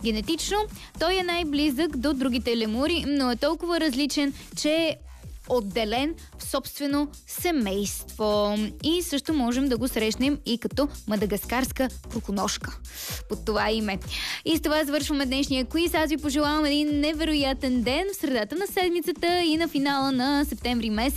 Генетично той е най-близък до другите лемури, но е толкова различен, че е отделен в собствено семейство. И също можем да го срещнем и като мадагаскарска кроконожка под това име. И с това завършваме днешния квиз. Аз ви пожелавам един невероятен ден в средата на седмицата и на финала на септември месец.